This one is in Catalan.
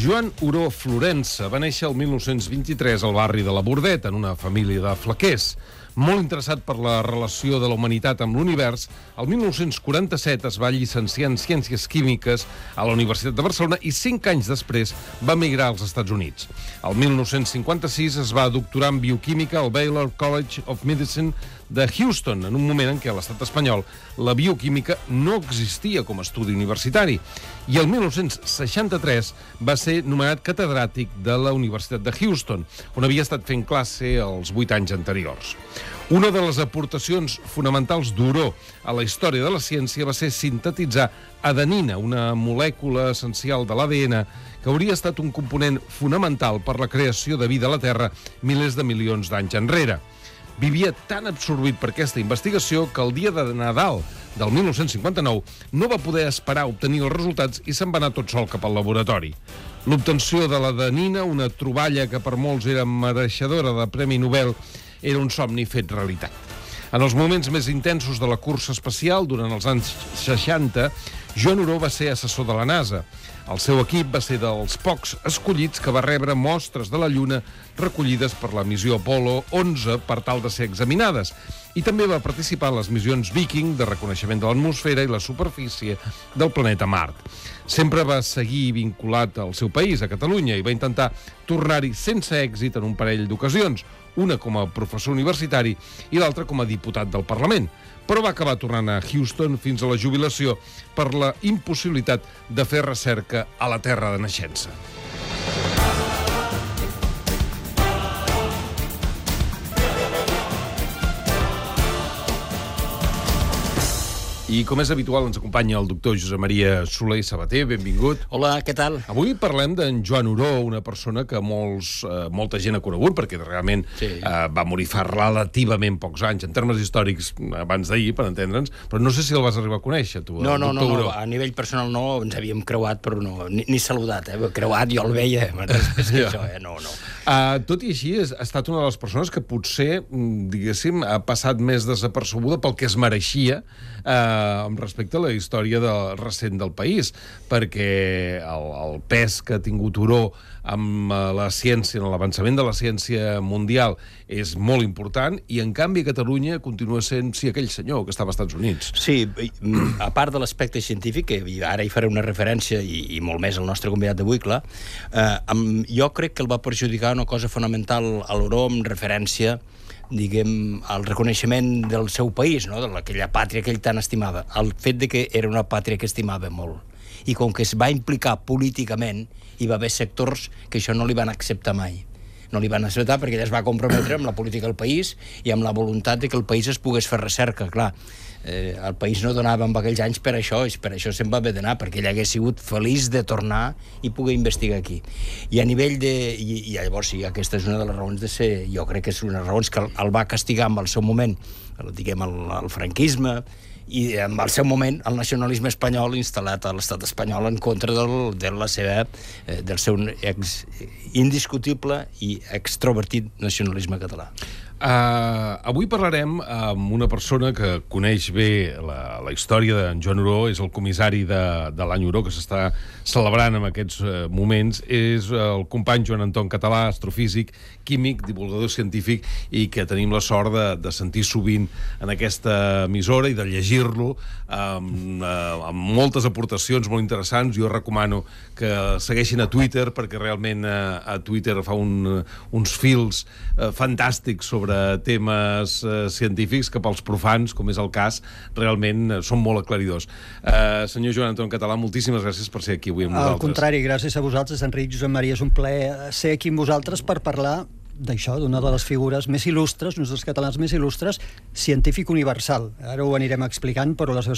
Joan Oró Florença va néixer el 1923 al barri de la Bordeta, en una família de flaquers. Molt interessat per la relació de la humanitat amb l'univers, el 1947 es va llicenciar en Ciències Químiques a la Universitat de Barcelona i 5 anys després va emigrar als Estats Units. El 1956 es va doctorar en bioquímica al Baylor College of Medicine de Houston, en un moment en què a l'estat espanyol la bioquímica no existia com a estudi universitari. I el 1963 va ser nomenat catedràtic de la Universitat de Houston, on havia estat fent classe els 8 anys anteriors. Una de les aportacions fonamentals d'Oró a la història de la ciència va ser sintetitzar adenina, una molècula essencial de l'ADN que hauria estat un component fonamental per la creació de vida a la Terra milers de milions d'anys enrere. Vivia tan absorbit per aquesta investigació que el dia de Nadal del 1959 no va poder esperar a obtenir els resultats i se'n va anar tot sol cap al laboratori. L'obtenció de l'adenina, una troballa que per molts era mereixedora de Premi Nobel, era un somni fet realitat. En els moments més intensos de la cursa espacial, durant els anys 60, Joan Oró va ser assessor de la NASA. El seu equip va ser dels pocs escollits que va rebre mostres de la Lluna recollides per la missió Apolo 11 per tal de ser examinades. I també va participar en les missions Viking de reconeixement de l'atmosfera i la superfície del planeta Mart. Sempre va seguir vinculat al seu país, a Catalunya, i va intentar tornar-hi sense èxit en un parell d'ocasions, una com a professor universitari i l'altra com a diputat del Parlament. Però va acabar tornant a Houston fins a la jubilació per la impossibilitat de fer recerca a la terra de naixença. I, com és habitual, ens acompanya el doctor Josep Maria Soler i Sabater. Benvingut. Hola, què tal? Avui parlem d'en Joan Oró, una persona que molta gent ha conegut, perquè realment va morir fa relativament pocs anys, en termes històrics, abans d'ahir, per entendre'ns, però no sé si el vas arribar a conèixer, tu, No, a nivell personal no, ens havíem creuat, però no, ni saludat, creuat, jo el veia, és que això, no. Tot i així, ha estat una de les persones que potser, diguéssim, ha passat més desapercebuda pel que es mereixia amb respecte a la història recent del país, perquè el pes que ha tingut Oró amb la ciència, en l'avançament de la ciència mundial, és molt important, i en canvi Catalunya continua sent, aquell senyor que estava als Estats Units. Sí, a part de l'aspecte científic, que ara hi faré una referència, i molt més al nostre convidat d'avui, clar, jo crec que el va perjudicar una cosa fonamental a l'Oró en referència, diguem, al reconeixement del seu país, no? D'aquella pàtria que ell tant estimava. El fet de que era una pàtria que estimava molt. I com que es va implicar políticament, hi va haver sectors que això no li van acceptar mai. No li van acceptar perquè ella es va comprometre amb la política del país i amb la voluntat de que el país es pogués fer recerca, clar. El país no donava en aquells anys per això, i per això se'n va haver d'anar, perquè ell hagués sigut feliç de tornar i poder investigar aquí. I a nivell de... I llavors, sí, aquesta és una de les raons de ser... Jo crec que és una de les raons que el va castigar en el seu moment, diguem, el franquisme, i en el seu moment el nacionalisme espanyol instal·lat a l'estat espanyol en contra del seu indiscutible i extrovertit nacionalisme català. Avui parlarem amb una persona que coneix bé la història d'en Joan Oró, és el comissari de l'any Oró que s'està celebrant en aquests moments, és el company Joan Anton Català, astrofísic, químic, divulgador científic, i que tenim la sort de sentir sovint en aquesta emissora i de llegir-lo amb moltes aportacions molt interessants. Jo recomano que segueixin a Twitter, perquè realment a Twitter fa uns fils fantàstics sobre temes científics que pels profans, com és el cas, realment són molt aclaridors. Senyor Joan Anton Català, moltíssimes gràcies per ser aquí avui amb nosaltres. Al contrari, gràcies a vosaltres, Enric, Josep Maria, és un plaer ser aquí amb vosaltres per parlar d'això, d'una de les figures més il·lustres, uns dels catalans més il·lustres, científic universal. Ara ho anirem explicant, però la seva